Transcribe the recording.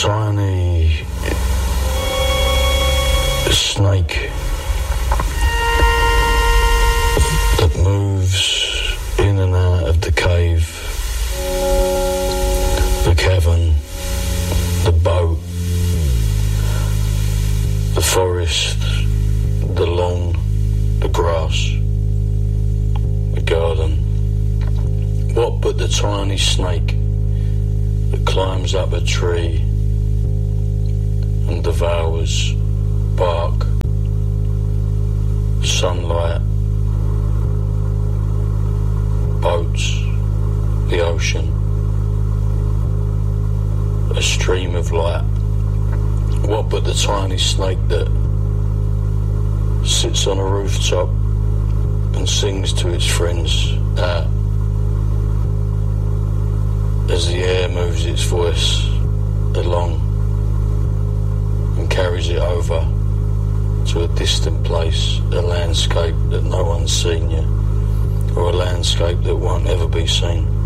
tiny snake that moves in and out of the cave, the cavern, the boat, the forest, the lawn, the grass, the garden. What but the tiny snake that climbs up a tree and devours bark, sunlight, boats, the ocean, a stream of light. What but the tiny snake that sits on a rooftop and sings to its friends out as the air moves its voice along and carries it over to a distant place, a landscape that no one's seen yet, or a landscape that won't ever be seen.